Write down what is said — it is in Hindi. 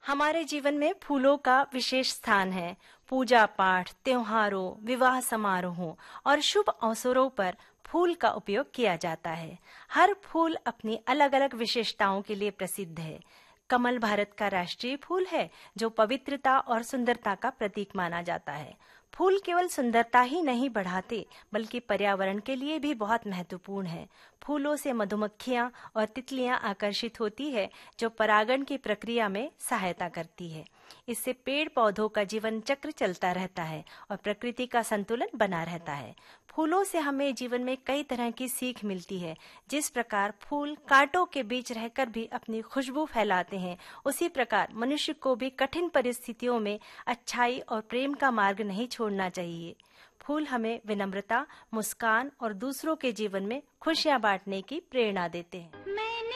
हमारे जीवन में फूलों का विशेष स्थान है। पूजा पाठ, त्योहारों, विवाह समारोहों और शुभ अवसरों पर फूल का उपयोग किया जाता है। हर फूल अपनी अलग अलग विशेषताओं के लिए प्रसिद्ध है। कमल भारत का राष्ट्रीय फूल है, जो पवित्रता और सुंदरता का प्रतीक माना जाता है। फूल केवल सुंदरता ही नहीं बढ़ाते, बल्कि पर्यावरण के लिए भी बहुत महत्वपूर्ण है। फूलों से मधुमक्खियां और तितलियां आकर्षित होती है, जो परागण की प्रक्रिया में सहायता करती है। इससे पेड़ पौधों का जीवन चक्र चलता रहता है और प्रकृति का संतुलन बना रहता है। फूलों से हमें जीवन में कई तरह की सीख मिलती है। जिस प्रकार फूल कांटों के बीच रहकर भी अपनी खुशबू फैलाते हैं, उसी प्रकार मनुष्य को भी कठिन परिस्थितियों में अच्छाई और प्रेम का मार्ग नहीं छोड़ना चाहिए। फूल हमें विनम्रता, मुस्कान और दूसरों के जीवन में खुशियां बांटने की प्रेरणा देते हैं।